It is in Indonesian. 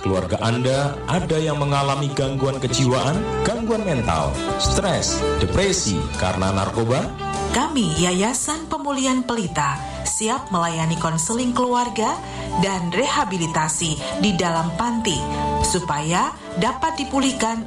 keluarga Anda ada yang mengalami gangguan kejiwaan, gangguan mental, stres, depresi karena narkoba? Kami Yayasan Pemulihan Pelita siap melayani konseling keluarga dan rehabilitasi di dalam panti supaya dapat dipulihkan